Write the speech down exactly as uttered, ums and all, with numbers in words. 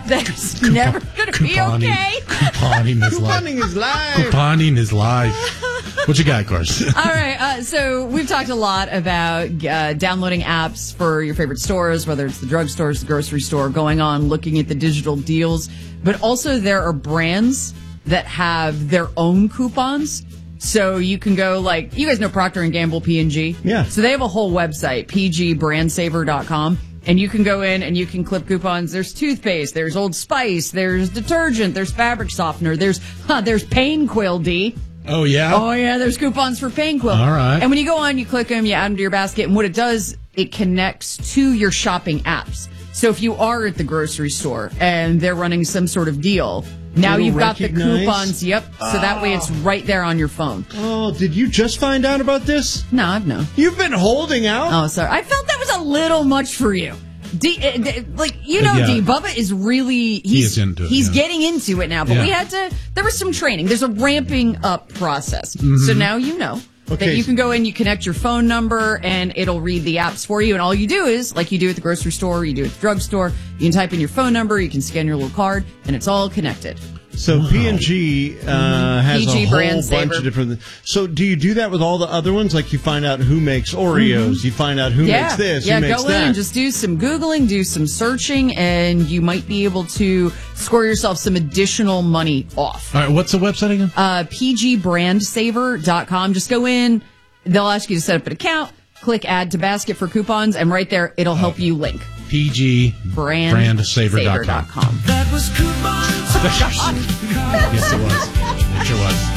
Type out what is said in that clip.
That's never going to be okay. Couponing is life. Couponing is life. Couponing is life. What you got, of course? All right. Uh, so we've talked a lot about uh, downloading apps for your favorite stores, whether it's the drugstores, the grocery store, going on, looking at the digital deals. But also there are brands that have their own coupons. So you can go like, you guys know Procter and Gamble, P and G? Yeah. So they have a whole website, p g brand saver dot com. And you can go in and you can clip coupons. There's toothpaste, there's Old Spice, there's detergent, there's fabric softener, there's huh, there's Pain Quill, D. Oh, yeah? Oh, yeah, there's coupons for Pain Quill. All right. And when you go on, you click them, you add them to your basket, and what it does, it connects to your shopping apps. So if you are at the grocery store and they're running some sort of deal, now It'll you've got the recognize? coupons, yep, so that way it's right there on your phone. Oh, did you just find out about this? No, I've known. You've been holding out? Oh, sorry. I felt that was a little much for you. D, uh, d, like, you know, Yeah. D, Bubba is really, he's, is into it, he's yeah. getting into it now, but Yeah. we had to, there was some training. There's a ramping up process. Mm-hmm. So now you know Okay. that you can go in, you connect your phone number, and it'll read the apps for you. And all you do is, like you do at the grocery store, you do at the drugstore, you can type in your phone number, you can scan your little card, and it's all connected. So P and G uh, has P G a whole brand bunch saver. of different. So do you do that with all the other ones? Like you find out who makes Oreos, you find out who yeah, makes this, yeah. who makes Go that. in and just do some Googling, do some searching, and you might be able to score yourself some additional money off. All right, what's the website again? Uh, p g brand saver dot com. Just go in. They'll ask you to set up an account. Click add to basket for coupons, and right there, it'll help you link. P G brand saver saver dot com. dot com. That was coupons. Yes, it was. It sure was.